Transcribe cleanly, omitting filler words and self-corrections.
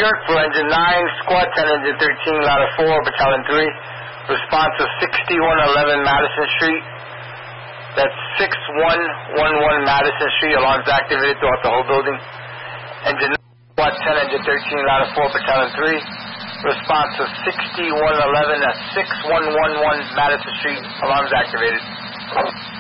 York for Engine 9, Squad 10, Engine 13, Ladder 4, Battalion 3. Response to 6111 Madison Street. That's 6111 Madison Street. Alarms activated throughout the whole building. Engine 9, Squad 10, Engine 13, Ladder 4, Battalion 3. Response to 6111, that's 6111 Madison Street. Alarms activated.